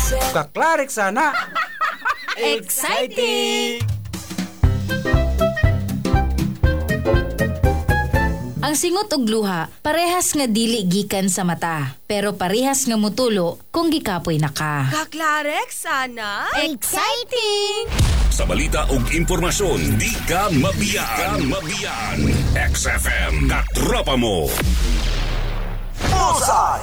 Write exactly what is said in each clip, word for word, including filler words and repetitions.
Kaklarik sana. Exciting! Ang singot ug luha, parehas nga dili gikan sa mata, pero parehas nga mutulo kung gikapoy na ka. Kaklarek sana. Exciting! Sa balita ug impormasyon, di ka mabiyaan. Mabiyaan. X F M, katropa mo. Bullseye!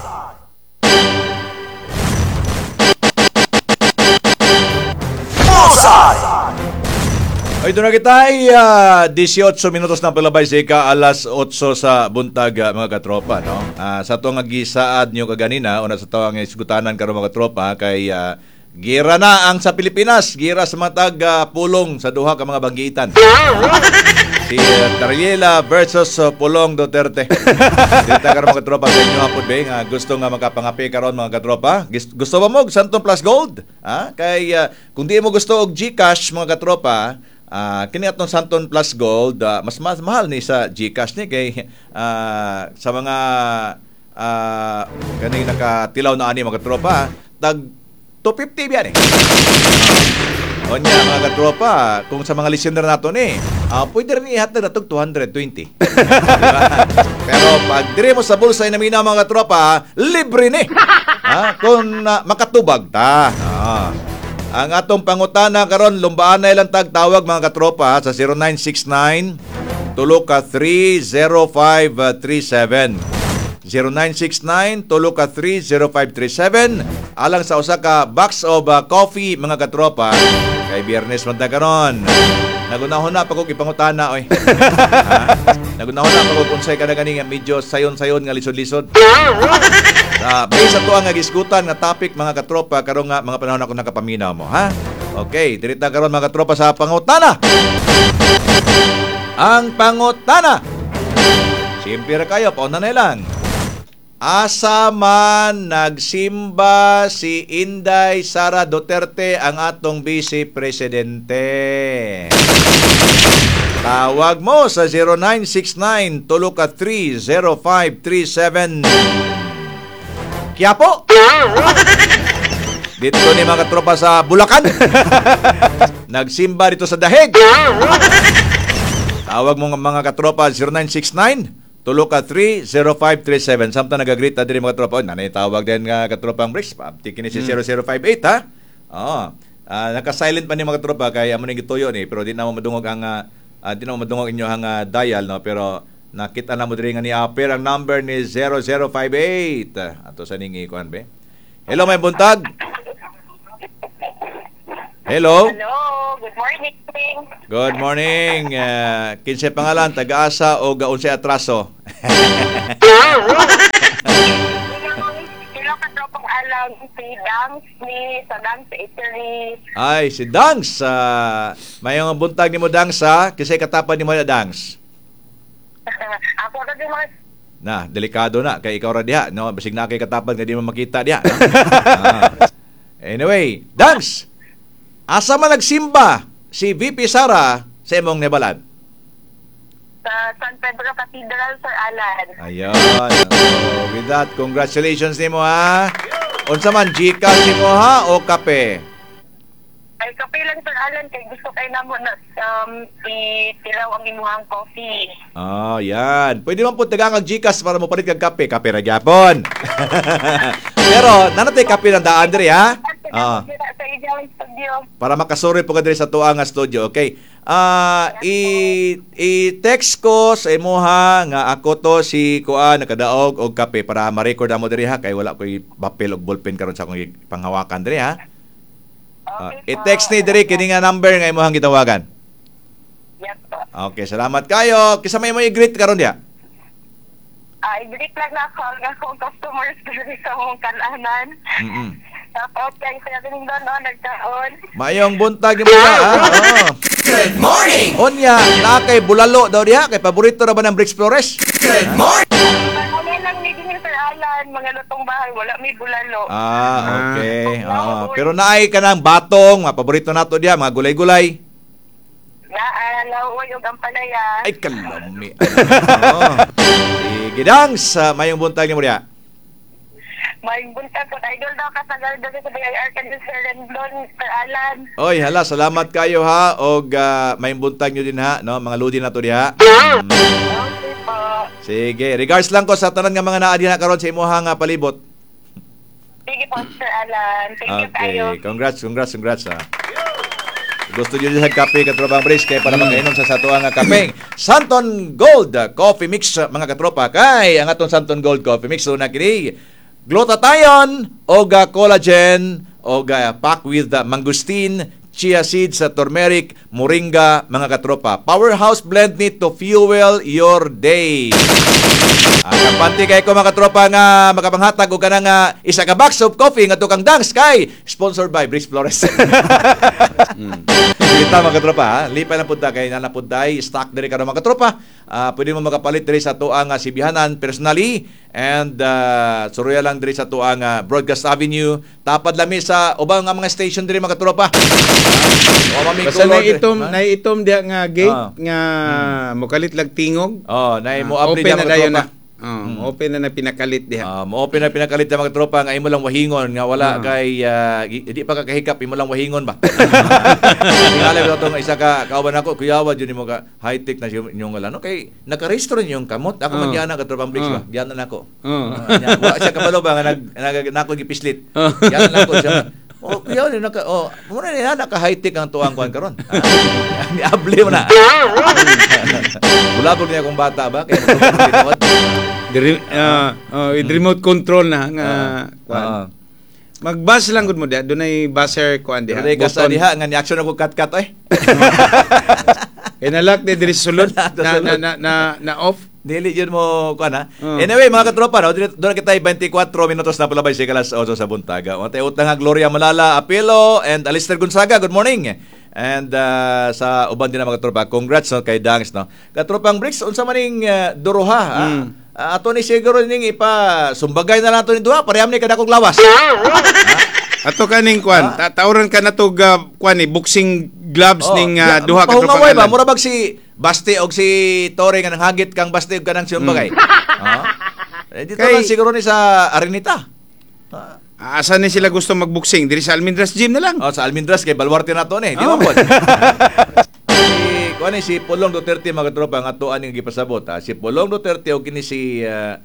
Bullseye! Ay, ito na kita ay uh, eighteen minutos na palabay sa ika alas eight sa buntag, uh, mga katropa, no? Uh, sa itong agisaad nyo kaganina, o na sa itong isgutanan karon mga katropa, kay uh, gira na ang sa Pilipinas, gira sa matag uh, pulong sa duha ka mga banggitan. Si uh, Tariela versus uh, Pulong Duterte. Dito karon mga katropa sa inyo hapon, be, nga gusto nga makapangapi karon mga katropa. Gusto ba mo Santon Plus Gold? Ha? Kay uh, kung di mo gusto og GCash mga katropa, Uh, kini atong Santon Plus Gold, uh, mas, mas mahal ni sa GCash ni kay uh, sa mga uh, kani nakatilaw na ani mga katropa, tag two fifty biyan eh. Uh, onya mga katropa, kung sa mga listener nato ni, uh, pwede rin ihatag natog two twenty. Diba? Pero pag dire mo sa bulsa na mina mga katropa, libre ni. Ha? Kung uh, makatubag ta. Ah. Ang atong pangutana karon lumbaan na ilang tag tawag mga katropa sa zero nine six nine tulo ka three zero five three seven. zero nine six nine tulo ka three zero five three seven alang sa usa ka box of uh, coffee mga katropa kay Biyernes man ta karon. Nagunahon na pa kog ipangutana oy. Nagunahon na pa kog unsay kada gani nga medyo sayon-sayon nga lisod-lisod. Uh, based sa tuang nga gisgutan nga topic mga katropa karon nga mga panahon ako nakapaminaw mo, ha? Okay, dirita karon mga katropa sa pangutana. Ang pangutana. Simple ra kayo, pauna na lang. Asa man nagsimba si Inday Sara Duterte ang atong Vice Presidente? Tawag mo sa zero nine six nine tulo ka three zero five three seven. Quiapo. Dito ni mga tropa sa Bulacan. Nagsimba dito sa Daheg. Tawag mo mga katropa zero nine six nine tulo ka three zero five three seven. Samtang nag-greet na din mga katropa. Oh, nanay tawag din nga katropang Bricks. Tikin ni si zero zero five eight, ha? Oh. Uh, naka-silent pa ni mga katropa kaya amo ning gituyo ni pero di na mo madungog ang uh, uh, di na mo madungog inyo ang uh, dial, no, pero nakita na mo diri nga ni Aper ang number ni zero zero five eight. Ato sa ningi kuan be. Hello, may buntag. Hello. Hello, good morning. Good morning. Uh, kinsa pangalan, taga-asa o gaunsa atraso? Kilo ka tropong alam si Dangs ni sa Dangs Italy. Ay, si Dangs. Uh, mayong buntag ni mo Dangs, ha? Kisay katapan ni mo na Dangs. Ako na din mga... Na, delikado na. Kay ikaw ra diha, no? Basig na kay katapan nga di mo makita diha. No? Ah. Anyway, Dangs, asa man nagsimba si V P Sara sa imong nebalan? Sa San Pedro Cathedral, Sir Alan. Ayun. So, with that, congratulations nimo, ha? Unsa man, GCash nimo, ha? O kape? Ay, kapilan, Sir Alan, kay gusto kayo na mo na um, itilaw ang imuhang coffee. Oh, yan. Pwede man po tagang ang GCash para mo palit kag kape. Kape ra gyapon. Pero, nanatay kape ng daan diri, ha? Ah. Sa iyang studio. Para makasuri po ka diri sa tuang nga studio, okay? Ah, uh, i i-text ko sa imuha nga ako to si Kuan nakadaog og kape para ma-record mo diri, ha, kay wala ko'y papel og ballpen karon sa akong panghawakan diri, ha. Uh, i-text ni diri kini nga number nga imuhang gitawagan. Yes po. Okay, salamat kayo. Kisa may mo i-greet karon diha? Ah, i-greet lang na ako ang akong customers diri sa mong kananan. Mm. Tapos kay sa ating doon, oh, nagkaon. Mayong buntag mo ha. Oh. Good morning! Onya, na kay bulalo daw diha, kay paborito ra ba ng Bricks Flores? Good morning! Wala lang ni din Sir Alan, mga lutong bahay, wala may bulalo. Ah, okay. Oh, pero naay ka ng batong, mga paborito nato diha, mga gulay-gulay. Naalawoy og ang palaya. Ay, kalami. Oh. Sige, Dangs, uh, mayong buntag mo diha. May buntag ko. Idol daw ka sa Gardo sa B I R ka din, Sir Rendon, Sir Alan. Oy, hala, salamat kayo ha og uh, may buntag nyo din ha, no? Mga ludi na to diha. Mm. Okay po. Sige, regards lang ko sa tanan nga mga naa diha karon sa imuhang uh, palibot. Sige po, Sir Alan. Thank you kayo. Okay, congrats, congrats, congrats ha. Gusto nyo din sa kape, katrobang Brisk, kaya para makainom sa satuang nga kape. Santon Gold Coffee Mix, mga katropa. Kay, ang atong Santon Gold Coffee Mix, so na kini, glutathione, oga collagen, oga pack with uh, mangosteen, chia seeds, uh, turmeric, moringa, mga katropa. Powerhouse blend ni to fuel your day. Ang kampante kay ko mga katropa nga makapanghatag og kanang uh, isa ka box of coffee nga tukang Dang Sky, sponsored by Brisk Flores. mm. Kita mga katropa, ha? Lipay na punta kay na punta stock diri karon mga katropa. Uh, pwede mo makapalit diri sa tuang uh, sibihanan personally and uh, suruya lang diri sa tuang uh, Broadcast Avenue. Tapad lami sa ubang nga mga station diri mga katropa. Uh, Basta na itom, na itom diha nga gate Ah. nga Hmm. mokalit lag tingog. Oh, nay mo Ah, update open mga na dayon katropa. na. Oh, open na na pinakalit diha. Ah, mo open na pinakalit ng mga tropa nga imo lang wahingon nga wala Ah. kay uh, di pa ka kahikap imo lang wahingon ba. Tingala ko tong isa ka kauban ako kuyawa jud nimo ka high tech na siya inyong wala no kay naka-register niyo yung kamot ako Ah. magyana ka tropang Bricks ba. Ah. Giyanan nako. Oh. Ah, nya- wa siya kabalo ba nga nag nag- nako gipislit. Ah. Giyanan nako siya. Oh, kuya ni naka oh, mo na niya naka high tech ang tuang kuan karon. Ah, ni able mo na. Wala niya kung bata ba kay mo The re- uh, uh, with remote control na nga kuan. Ah. Mag-bus lang gud mo diha, dunay buzzer kuan diha. Dili ka sa button. diha nga ni action ako cut-cut oy. Kaya nalak di diri sa sulod Nalak sa na, sulod. na, na, na, na off. Dili yun mo kuan ha. Oh. Anyway, mga katropa, no, doon kita twenty-four minutos na palabay sa kalas eight sa buntaga. O tayo utang nga Gloria Malala Apelo and Alistair Gonzaga. Good morning. And uh, sa uban din na mga katropa, congrats no, kay Dangs no. Katropang Bricks unsa maning uh, duruha ha. Mm. Uh, ato ni siguro ning ipa sumbagay na lang ato ni duha pareham ni kadakog lawas. Ato kaning kuan, Ah. ta tawran ka na to uh, kuan ni boxing gloves ning uh, duha ka Pahungaway ba mura bag si Basti og si Tore nga nanghagit kang Basti og kanang sumbagay. Ah. Eh, dito Kay- lang siguro ni sa Arenita. Ah. Asa ni sila gusto magboxing diri sa Almindras Gym na lang. Oh, sa Almindras kay Baluarte na to ni. Di Oh. mo po. Si kuan ni si Pulong Duterte mga tropa nga tuan ning gipasabot. Ah. Si Pulong Duterte og kini si ah,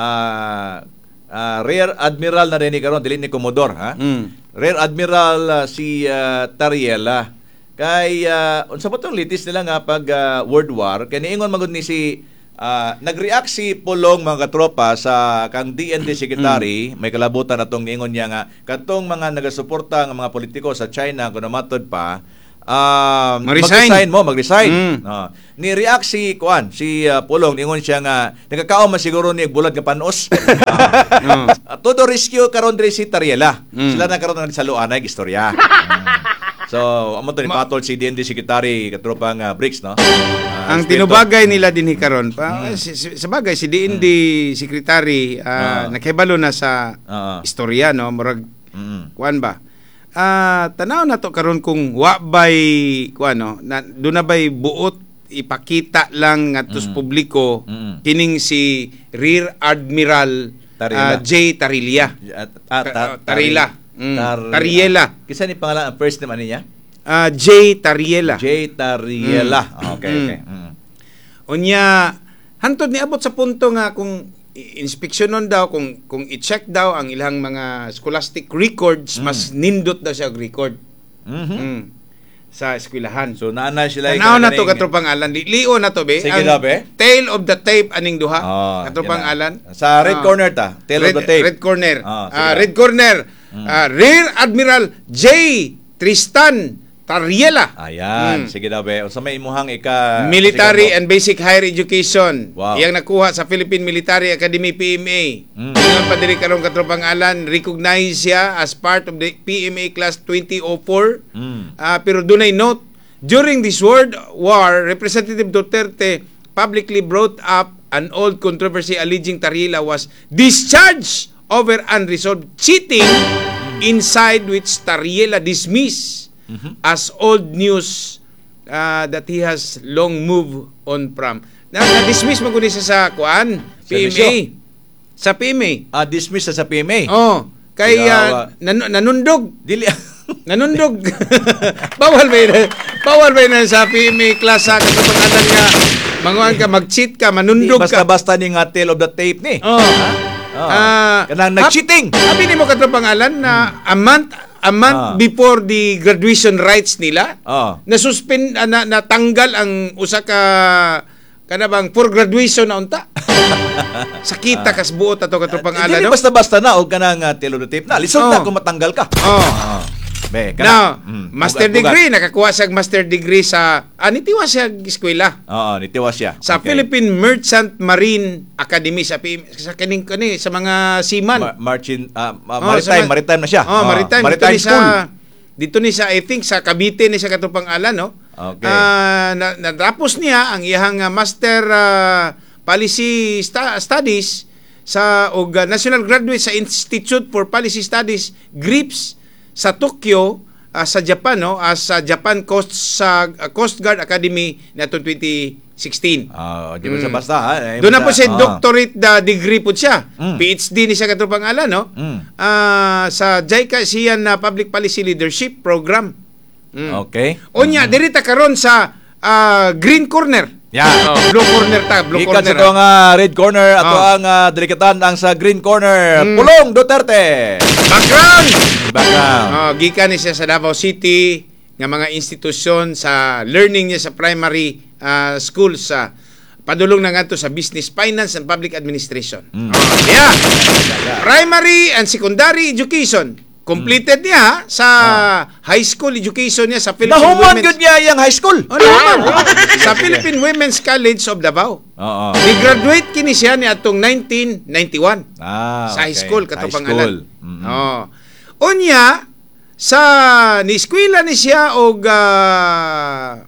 ah, ah, Rear Admiral na rin ni karon dili ni Commodore ha. Mm. Rear Admiral ah, si ah, Tariela. Kay uh, unsa ba tong litis nila nga pag ah, World War kay niingon magud ni si ah, nag-react si Pulong mga katropa sa kang D N D secretary, may kalabutan atong niingon niya nga kadtong mga nagasuporta nga mga politiko sa China kuno matod pa um, Mag-resign. mag-resign mo, mag-resign. Mm. No. Ni-react si Kuan, si ah, Pulong, ningon siya nga nagkakaon man siguro ni bulad nga panos. No. Uh, todo rescue karon diri si Tariela. Mm. Sila na karon sa luanay istorya. So, amo to ni Ma- patol si D N D secretary katropang uh, Bricks no. Ah, Ang respeto. tinubagay nila din karon pa si, si, sa bagay si D N D secretary Ah. uh, nakahibalo na sa Ah. istorya no murag Mm. kuan ba. Ah, tanaw na to karon kung wa bay kuan no na do na bay buot ipakita lang ngadto sa Mm. publiko Mm. kining si Rear Admiral Tariela. ah, J. Tarilla. At, at, Ta- Tarila. Mm. Tar- Tariela. Kisa ni pangalan ang first name ani niya? Ah, J. Tarriela. J Tariela. Ah, okay, Mm. okay. Mm. Unya hantod ni abot sa punto nga kung i- inspeksyonon daw kung kung i-check daw ang ilang mga scholastic records Mm. mas nindot daw siya og record Mhm. mm. sa eskwelahan. So naana sila Tanaw na to katropang Alan. Li- Lio na to be. Sige Ang daw, be. Tail of the tape aning duha. Oh, katropang yan na. Alan. Sa red Ah. corner ta, tail red, of the tape. Red corner. Ah, sige Ah, daw. red corner. Mm. Ah, Rear Admiral J. Tristan Tarriela. Ayan, Mm. sige daw be. Unsa may imuhang ika Military sige, and Basic Higher Education. Wow. Iyang nakuha sa Philippine Military Academy P M A. Mm. Ingon pa diri karon katropang Alan, recognize siya as part of the P M A class twenty oh four. Mm. Ah, pero dunay note, during this World War, Representative Duterte publicly brought up an old controversy alleging Tarriela was discharged over unresolved cheating, inside which Tarriela dismissed Mhm. as old news uh, that he has long moved on from. Na, na-dismiss maguni siya sa kuan, P M A. Serbisyo. sa P M A. Ah, dismiss sa P M A. Oh, kay Yawa. ah, nan- nanundog. Dili Nanundog. bawal ba yun? Bawal ba yun sa P M A class sa katapang nga manguan ka, mag-cheat ka, manundog ka. basta-basta ni nga tail of the tape ni. Oh. Oh. Ah, Kanang nag-cheating. Sabi ni mo katapang alan na a month a month Ah. before the graduation rights nila, Oh. na suspend ah, na natanggal ang usa ka kana bang for graduation na unta. Sakita kas buot ato katapang Eh, alan dili no. basta-basta na og kanang uh, tail of the tape na. Lisod Oh. na kung matanggal ka. Oh. Oh. Be, Now, Mm, master bugat-bugat. degree, nakakuha siya master degree sa, ah, nitiwa siya eskwela. Oo, nitiwas siya. Sa Okay. Philippine Merchant Marine Academy, sa, P- sa kaning, kani, sa mga seaman. Ma- Marchin, ah, ma- Oh, maritime, sa- maritime na siya. Oh, maritime. maritime dito ni school. Sa, dito ni sa, I think, sa Cavite ni sa katupang alan, no? Okay. Ah, na, natapos niya ang iyang ah, master ah, policy sta- studies sa og ah, National Graduate sa Institute for Policy Studies, GRIPS, sa Tokyo, ah, sa Japan, no? Ah, sa Japan Coast sa ah, Coast Guard Academy natong twenty sixteen. Ah, di ba sa basta ha? Eh, Doon na po basta- siya ah. doctorate na degree po siya. Mm. P H D ni siya katupang alan, no? Mm. Ah, sa JICA siya na Public Policy Leadership Program. Mm. Okay. Onya, dirita karon sa ah, Green Corner. Yeah. Oh, blue corner ta, blue Ikan corner. sa ito ang ah, red corner ato Oh. ang ah, delikatan ang sa green corner. Mm. Pulong Duterte. Background. Background. Oh, gikan ni siya sa Davao City nga mga institusyon sa learning niya sa primary ah, school sa padulong na ngadto sa Business Finance and Public Administration. Mm. Oh, yeah. Primary and secondary education. Completed niya sa high school education niya sa Philippine Nahuman Women's yun niya yung high school. Oh, naman. Sa Philippine Women's College of Davao. Oo. Ni-graduate kini siya ni atong nineteen ninety-one. Ah, Sa high okay. school kato High pangalan. school. Mm-mm. Oh. Unya sa ni-eskwela ni siya og ah,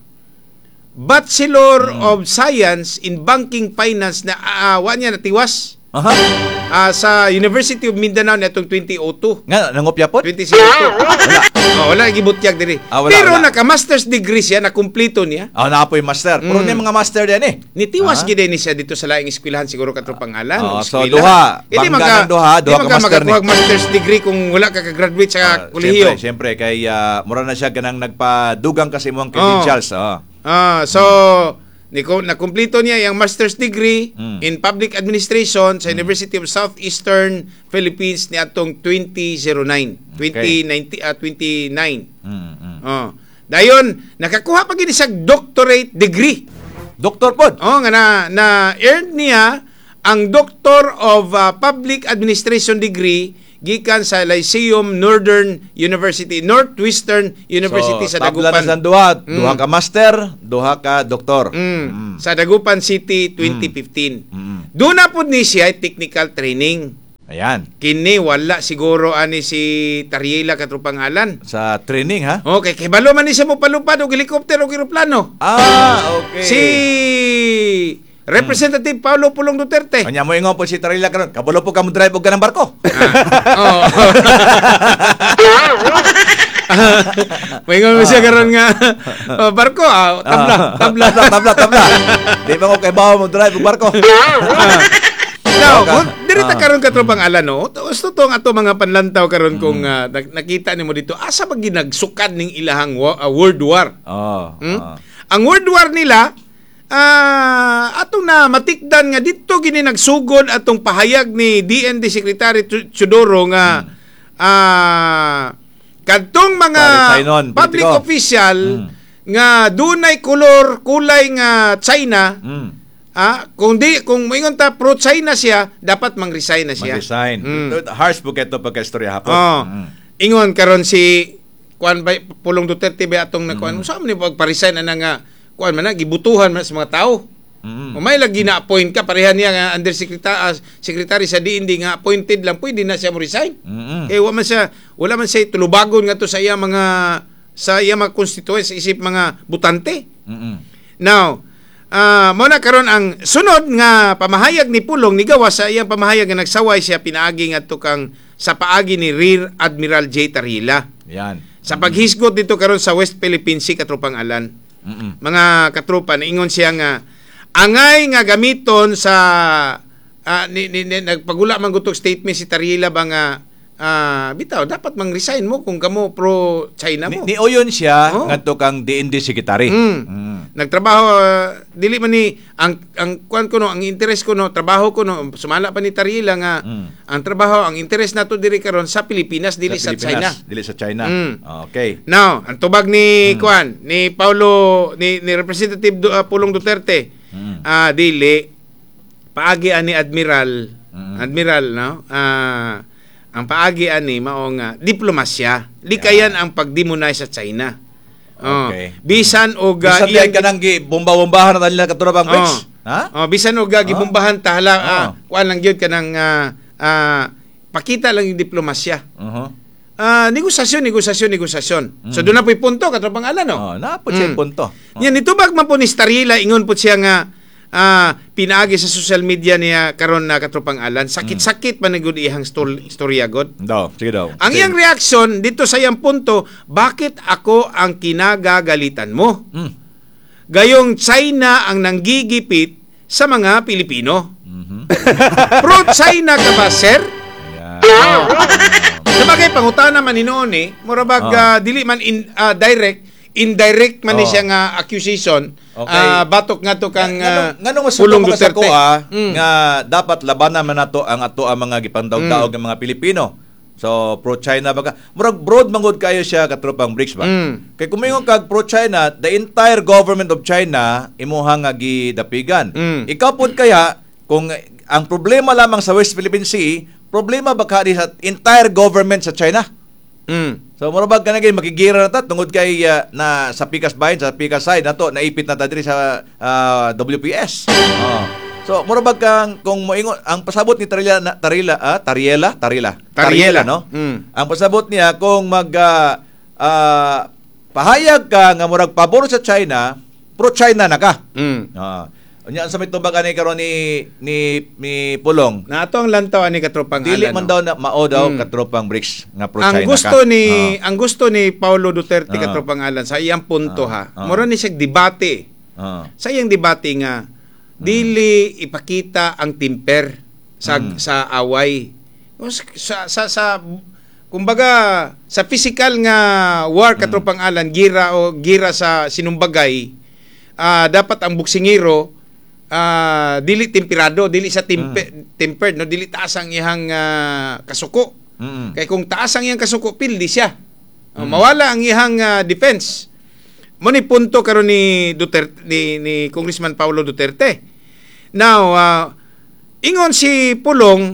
Bachelor of Science in Banking Finance na uh, wa niya natiwas Aha. ah, sa University of Mindanao natong twenty oh two. Nga, nangopya po? twenty oh two. Wala. Oh, wala gibutyag diri. Ah, wala, Pero wala. naka-master's degree siya, na kumpleto niya. Ah, na po yung master. Puro Mm. na yung mga master yan eh. Nitiwas Ah. gid ni siya dito sa laing eskwelahan siguro katro pangalan. Ah, o so eskwela. duha. Hindi Bangga magka- ng duha, di duha ka magka master ni. makakuha master's degree kung wala ka ka-graduate sa Ah, kolehiyo. Siyempre, siyempre kay ah, mura na siya ganang nagpadugang kasi mo ang credentials. Oh. Ah, so niko nakumpleto niya yung master's degree Mm. in public administration sa University of Southeastern Philippines ni atong twenty oh nine. twenty nineteen ah, twenty-nine. Mm, mm. Oh. Dayon nakakuha pa gid siya doctorate degree. Doktor po. Oh, nga na na earned niya ang Doctor of uh, Public Administration degree gikan sa Lyceum Northern University, Northwestern University so, sa tabla Dagupan. na sa duha. Mm. Duha ka master, duha ka doktor. Mm. Mm. Sa Dagupan City twenty fifteen. Mm. Doon na po ni siya technical training. Ayan. Kini wala siguro ani si Tariela katrupangalan. Sa training ha? Okay, kay balo man ni siya mo palupad og helicopter o eroplano. Ah, okay. Si Representative Paulo Pulong Duterte. Kanya mo ingon po si Tarila karon. Kabalo po ka mo drive og ganang barko. Oo. Maingon mo siya karon nga oh, barko, ah, tabla, Ah. tabla. tabla, tabla, tabla. Di ba ko kay bawo mo drive og barko? Now, Okay. kung dirita Ah. karon katropang alan no. Gusto tong ato mga panlantaw karon kung ah, nak- nakita nimo dito asa ba ginagsukad ning ilahang wa- ah, World War. Oh. Hmm? oh. Ang World War nila ah atong na matikdan nga dito gini nagsugod atong pahayag ni D N D Secretary Tu- Chudoro nga ah kadtong mga Parisainon, public politiko. official Mm. nga dunay kolor kulay nga China. Mm. Ah, kung di kung moingon ta pro China siya, dapat mang-resign na siya. Mag-resign. Mm. Harsh po keto pagka-istorya hapon. Oh. Mm. Ingon karon si kuan ba Pulong Duterte ba atong na Mm. kuan sa man ni pagpa-resign ana nga kuan man na gibutuhan man sa mga tao. Mm. Kung may lagi na-appoint ka pareha niya nga undersecretary uh, secretary sa D N D nga appointed lang pwede na siya mo resign. Mm. Eh wala man siya wala man siya tulubagon nga to sa iya mga sa iya mga constituents isip mga butante. Mm. Now, ah mo na karon ang sunod nga pamahayag ni Pulong ni gawa sa iyang pamahayag nga nagsaway siya pinaagi ngadto kang sa paagi ni Rear Admiral J. Tarila. Yan. Sa paghisgot dito karon sa West Philippine Sea katropang alan. Mm. Mga katropa, naingon siya nga angay nga gamiton sa ah, ni, ni, ni, nagpagula man gutog statement si Tariela ba nga ah, bitaw dapat mang resign mo kung kamo pro China Ni, mo. ni Oyon siya Oh. ngadto kang D N D secretary. Mm. Mm. Nagtrabaho ah, dili man ni ang ang kuan ko no, ang interest ko no, trabaho ko no, sumala pa ni Tariela nga Mm. ang trabaho, ang interest nato diri karon sa Pilipinas dili sa, China. Pilipinas, dili sa China. Mm. Okay. Now, ang tubag ni kuan ni Paulo ni, ni Representative Du- ah, Pulong Duterte Mm. ah dili paagi ani Admiral Mm. Admiral no ah ang paagi ani mao nga diplomasya likayan ang pagdemonize sa China. Oh, Okay. bisan og Bisan uh, diyan kanang gi bomba-bombahan na nila katurabang Oh. Bricks. Ha? Oh, bisan og uh, gibombahan ta hala ah, Oh. kuan lang gyud kanang ah, ah, pakita lang yung diplomasya. Uh-huh. Ah, negosasyon, negosasyon, negosasyon. So doon na po'y punto katong pangalan no. Oh, napod siya Mm. punto. Oh. Yan itubag man po ni Starila ingon po siya nga ah, pinaagi sa social media niya karon na katropang alan. Sakit-sakit man gud iyang stor- istorya god. Daw, sige daw. Ang iyang reaksyon dito sa iyang punto, bakit ako ang kinagagalitan mo? Mm. Gayong China ang nanggigipit sa mga Pilipino. Mhm. Pro-China ka ba, sir? Yeah. Sabagay pangutana man hinoon eh, murabag Oh. ah, dili man in, ah, direct, indirect man ni Oh. siya nga accusation. Okay. Ah, batok nga to kang ah, Nga nung Pulong masuko sa ko ah, Mm. nga dapat labanan man nato ang ato ang mga gipandaog-daog Mm. ng mga Pilipino. So pro-China ba ka? Murag broad mangod kayo siya katropang Bricks ba? Mm. Kay kumingon kag pro-China, the entire government of China imuha nga gidapigan. Mm. Ikaw pud kaya kung ang problema lamang sa West Philippine Sea, problema ba ka di sa entire government sa China? Mm. So murabag ka na gay makigira na ta tungod kay uh, na sa Pikas Bayan, sa Pikas side nato naipit na ta diri sa uh, W P S. Oh. So murabag kang kung moingon ang pasabot ni Tarila na, Tarila ah, Tariela, Tarila. Tariela. no? Mm. Ang pasabot niya kung mag uh, uh, pahayag ka nga murag pabor sa China, pro China na ka. Mm. Ah. Unya sa mitubag ani karon ni ni ni Pulong. Na ato ang lantaw ani katropang Dili alan, man no? daw na mao daw Mm. katropang Bricks nga pro China Ang ka. gusto ni Ah. ang gusto ni Paulo Duterte Ah. katropang alan sa iyang punto Ah. ha. Ah. Mura ni siya debate. Ah. Sa iyang debate nga dili ipakita ang timper sa Mm. sa away. Sa sa sa kumbaga sa physical nga war katropang alan gira o gira sa sinumbagay ah, dapat ang buksingero ah, dili temperado, dili sa tempe, tempered no, dili taas ang iyang ah, kasuko. Mm. Kay kung taas ang iyang kasuko, pildi siya. Oh, mawala ang iyang ah, defense. Mo ni punto karon ni Duterte ni, ni Congressman Paulo Duterte. Now, ah, ingon si Pulong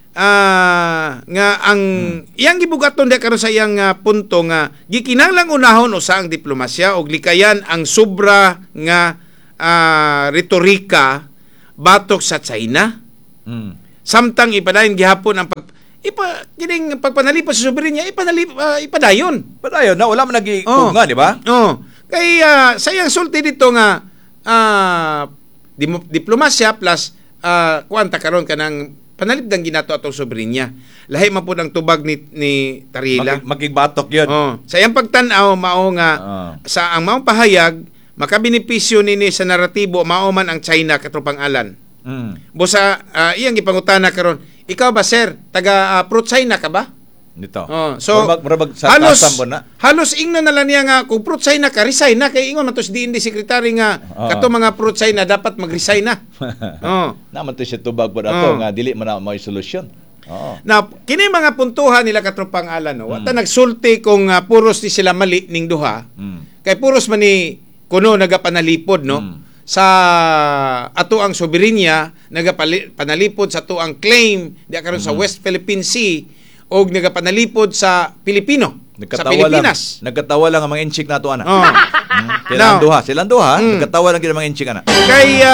ah, nga ang iyang gibugaton di karon sa iyang ah, punto nga gikinahanglang unahon usa ang diplomasya og likayan ang sobra nga ah, retorika batok sa China. Mm. Samtang ipadayon gihapon ang pag ipa kining pagpanalipod sa soberenya ipanalip ah, ipadayon. Padayon na wala man nagi Oh. nga, di ba? Oh. Kay ah, sayang sulti dito nga ah, dim- diplomasya plus ah, kuanta karon kanang panalipdan ginato atong soberenya. Lahi man pud ang tubag ni ni Tarila. Makig, makigbatok 'yun. Oh, sayang pagtan-aw mao nga Ah. sa ang maong pahayag makabenepisyo nini sa naratibo mao man ang China katropang alan. Mm. Busa ah, iyang gipangutana karon, ikaw ba sir, taga uh, pro China ka ba? Dito. Oh, so murabag, murabag sa halos tasam po na. halos ingnon na lang niya nga kung pro China ka resign na kay ingon man to si D N D secretary nga Oo. kato mga pro China dapat mag-resign na. Oh. Naman to siya tubag po ato Oh. nga dili man na may solusyon. Oo. Now, kini mga puntuhan nila katropang alan no. Wata nagsulti kung ah, puros ni sila mali ning duha. Mm. Kay puros man ni kuno nagapanalipod no. Mm. Sa ato ang soberenya nagapanalipod sa ato ang claim di karon sa West Philippine Sea og nagapanalipod sa Pilipino sa Nagkatawa Pilipinas. lang. Nagkatawa lang ang mga inchik nato ana. Oh. Mm. Sila Now, ang duha, sila ang duha, Mm. nagkatawa lang gid ang mga inchik ana. Kaya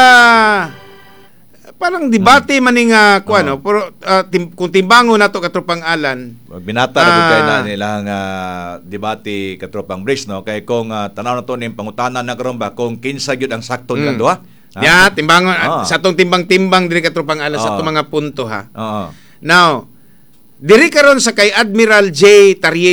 parang debate man ning uh, kuano, pero ah, tim- kung timbango nato katropang alan. Binata na gud kay Ah. na nilang ah, debate katropang Bricks no kay kung ah, tanaw na to ning pangutanan na karon ba kung kinsa gyud ang sakto nilang Mm. duha. Ha? Ya, timbangon Ah. sa tong timbang-timbang diri katropang alan sa Ah. atong mga punto ha. Oo. Now, diri karon sa kay Admiral J. Tariela,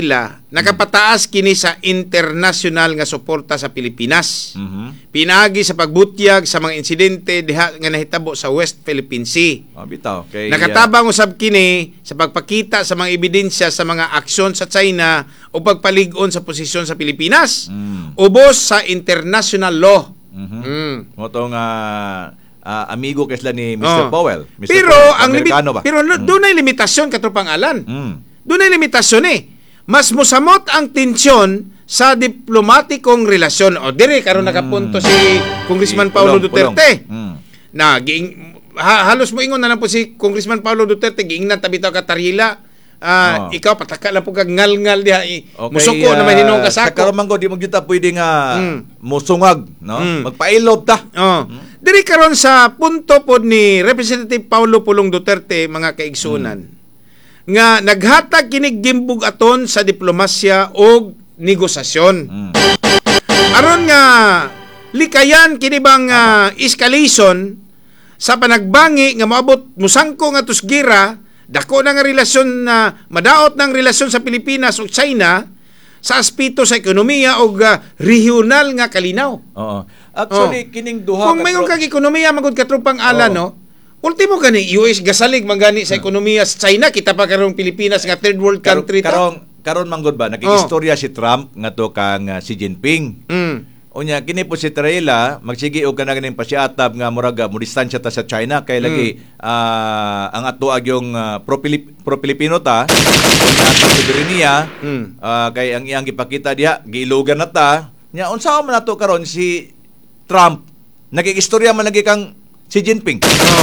nakapataas kini sa international nga suporta sa Pilipinas. Mhm. Pinaagi sa pagbutyag sa mga insidente diha nga nahitabo sa West Philippine Sea. Oh, bitaw kay Nakatabang usab kini sa pagpakita sa mga ebidensya sa mga aksyon sa China o pagpalig-on sa posisyon sa Pilipinas. Mm. Ubos sa international law. Mhm. Mm. mo tong ah, ah, amigo kay sila ni mister Oh. Powell. mister Pero Powell, ang limit, Amerikano ba? pero mm. doon ay limitasyon katropang alan. Mm. Doon ay limitasyon eh. Mas musamot ang tensyon sa diplomatikong relasyon. O dire karon nakapunto si Congressman Si Paulo Pulong, Duterte. Pulong. Mm. Na giing, ha, halos mo ingon na lang po si Congressman Paulo Duterte giingnan tabi taw ka Tarila. Ah, Oh. ikaw pataka lang po kag ngal-ngal diha. I- Okay, Musuko ah, naman hinong Sa kasako. karon man ko di mo gyud ta pwede nga Mm. musungag, no? Mm. Magpailob ta. Oh. Diri karon sa punto pod ni Representative Paulo Pulong Duterte mga kaigsunan. Nga naghatag kinig gimbug aton sa diplomasya o negosasyon. Mm. Aron nga likayan kini bang ah, escalation sa panagbangi nga moabot musangko nga tusgira dako na nga relasyon na madaot ng relasyon sa Pilipinas ug China sa aspeto sa ekonomiya ug ah, regional nga kalinaw. Oo. Actually, Oh. kining duha Kung ka mayon tro- kag ekonomiya magud katrupang ala Oo. no. Ultimo gani U S gasalig mangani sa ekonomiya sa China kita pa karong Pilipinas nga third world Karon country ta. karon karon manggod ba nakiistorya si Trump nga to kang ah, Xi Jinping. Mm. Unya kini po si Tarela magsige og kanang ganing pasiatab nga murag mo distansya ta sa China kay lagi ah, ang ato agyong uh, pro-Pilipino ta unya ato soberenya Mm. ah, kay ang iyang gipakita diha giilugan na ta nya unsa man nato karon si Trump nagikistorya man lagi kang Xi Jinping.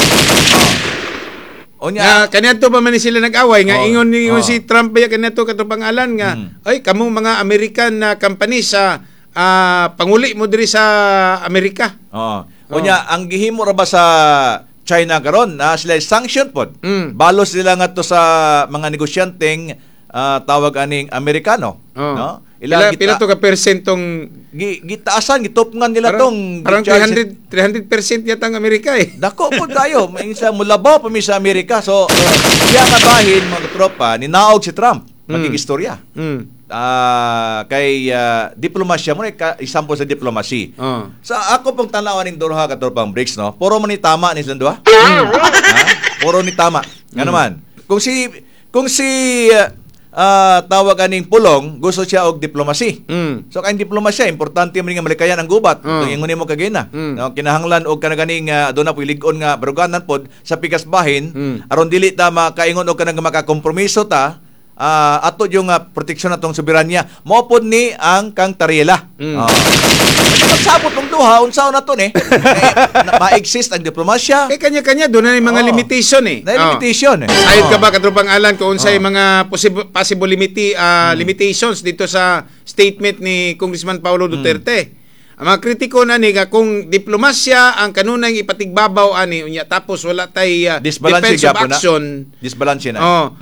Oh. Unya Nga kaniadto pa man ni sila nag-away nga Oh. ingon ni ingon Oh. si Trump ba kaniadto katong pangalan nga Mm. ay kamo mga American na company sa ah, panguli mo diri sa Amerika. Oo. Unya ang gihimo ra ba sa China karon na sila sanction pod. Mm. Balos sila nga to sa mga negosyanteng ah, tawag aning Amerikano, Oh. no? Pila, Ilang pila to ka persentong gi, gitaasan gitopngan nila parang, tong parang gicharge- three hundred percent yata ang Amerika eh. Dako pod kayo, minsan mulabaw pa mi sa Amerika. So, iya nga bahin mga tropa ninaog si Trump magkikistorya. Mm. Ah, kay ah, diplomasya mo ka example sa diplomacy. Oh. Sa ako pong tanawan ning duha ka tropang breaks no. Puro man ni tama ni silang duha. Ha? Puro ni tama. Nga naman. Kung si kung si ah, tawag aning Pulong gusto siya og diplomacy. Mm. So kay diplomasya importante man nga malikayan ang gubat. Mm. Tung ingon nimo kagina. Mm. No, kinahanglan og kanaganing uh, aduna puy lig-on nga baruganan pod sa pikas bahin Mm. aron dili ta makaingon og kanang makakompromiso ta. Ah, ato yung uh, proteksyon natong soberanya mo pod ni ang kang Tarela. Mm. Ah. Pagsabot ng duha unsaon nato ni? Eh, na- ma-exist ang diplomasya. Eh kanya-kanya doon na yung mga Oo. limitation eh. Na Oh. limitation eh. Sayod ka Oo. ba katropang alan kung unsay mga possible, possible limiti, ah, limitations dito sa statement ni Congressman Paulo Duterte? Ang mga kritiko na ni nga kung diplomasya ang kanunay ipatigbabaw ani unya tapos wala tay ah, Disbalance defense of gyapon na. action. Disbalance na. Oh,